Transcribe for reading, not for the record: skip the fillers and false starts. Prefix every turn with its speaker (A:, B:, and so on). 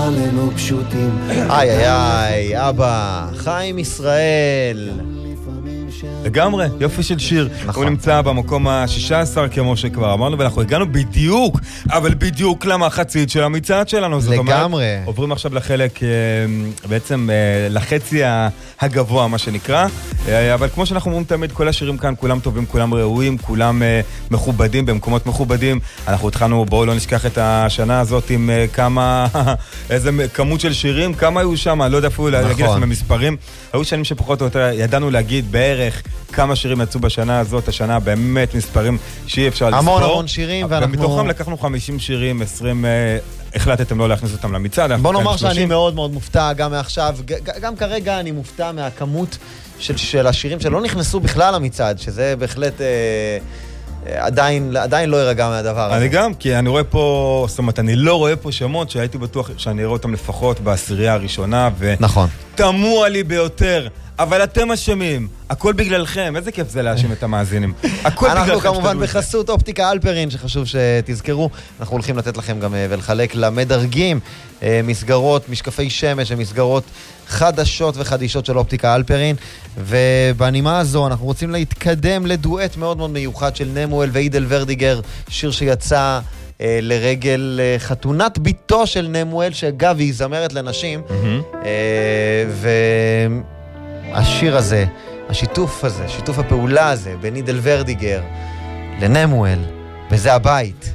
A: עלינו פשוטים.
B: איי איי איי, אבא, חיים ישראל.
C: לגמרי, יופי של שיר.
B: נכון.
C: הוא נמצא במקום ה-16 כמו שכבר אמרנו, ואנחנו הגענו בדיוק, אבל בדיוק למחצית של המצעד שלנו. זאת אומרת,
B: לגמרי.
C: עוברים עכשיו לחלק, בעצם לחצי הגבוה מה שנקרא, אבל כמו שאנחנו אומרים תמיד, כל השירים כאן כולם טובים, כולם ראויים, כולם מכובדים במקומות מכובדים. אנחנו התחלנו, בואו לא נשכח את השנה הזאת עם כמה, איזה כמות של שירים, כמה היו שם, לא יודע אפילו להגיד לכם במספרים. היו שנים שפחות או יותר ידענו להגיד בערך כמה שירים יצאו בשנה הזאת, השנה באמת מספרים שאי אפשר לספור.
B: המון המון שירים, ואנחנו...
C: ומתוכם לקחנו 50 שירים, 20 החלטתם לא להכניס אותם למצעד.
B: בוא נאמר שאני מאוד מאוד מופתע גם מעכשיו, גם כרגע אני מופתע מהכמות של השירים שלא נכנסו בכלל למצעד, שזה בהחלט עדיין לא ירגע מהדבר הזה.
C: אני גם, כי אני רואה פה, זאת אומרת, אני לא רואה פה שמות שהייתי בטוח שאני אראה אותם לפחות בעשירייה הראשונה,
B: נכון.
C: ותמוה לי ביותר. אבל אתם אשמים, הכל בגללכם, איזה כיף זה להאשים את המאזינים. הכל בגללכם.
B: אנחנו כמובן בחסות אופטיקה אלפרין, שחשוב שתזכרו, אנחנו הולכים לתת לכם גם ולחלק למדרגים מסגרות, משקפי שמש ומסגרות חדשות וחדישות של אופטיקה אלפרין, ובנימה הזו אנחנו רוצים להתקדם לדואט מאוד מאוד מיוחד של נמואל ואידל ורדיגר, שיר שיצא לרגל חתונת ביתו של נמואל, שאגב היא זמרת לנשים, והשיר הזה, השיתוף הזה, שיתוף הפעולה הזה בין אידל ורדיגר לנמואל, וזה הבית.